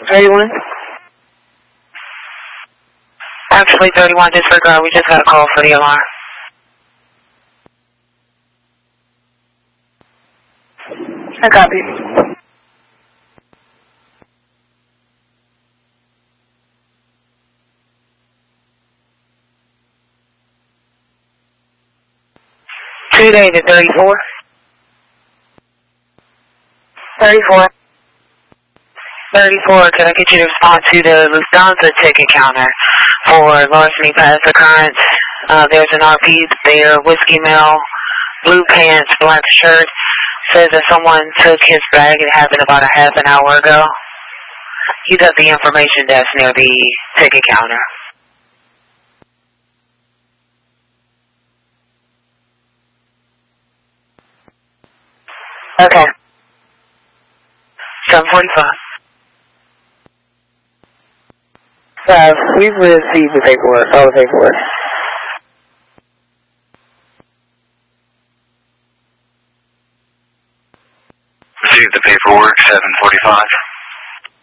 31? Actually, 31, disregard. We just got a call for the alarm. I copy. Today to 34. 34. 34, can I get you to respond to the Lufthansa ticket counter for larceny past occurrence? There's an RP there, whiskey mail, blue pants, black shirt. Says that someone took his bag. It happened about a half an hour ago. He's at the information desk near the ticket counter. Okay. 7:45. We've received the paperwork, all the paperwork. Received the paperwork, 7:45.